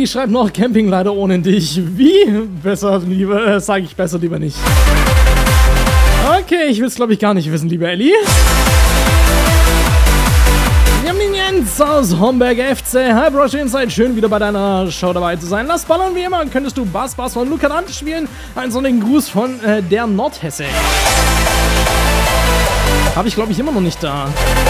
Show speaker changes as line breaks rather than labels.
Ellie schreibt noch Camping leider ohne dich. Wie? Besser lieber, sage ich besser lieber nicht. Okay, ich will es glaube ich gar nicht wissen, liebe Ellie. Wir haben den Jens aus Homberger FC. Hi Brosh Inside, schön wieder bei deiner Show dabei zu sein. Lass ballern wie immer. Könntest du Bass von Luca Dante spielen? Einen sonnigen Gruß von der Nordhesse. Habe ich glaube ich immer noch nicht da.